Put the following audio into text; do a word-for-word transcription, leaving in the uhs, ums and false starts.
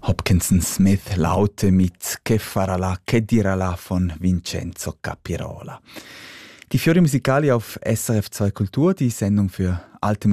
Hopkinson Smith Laute mit Che farà la, che dirà la von Vincenzo Capirola. Die Fiori Musicali auf S R F zwei Kultur, die Sendung für alte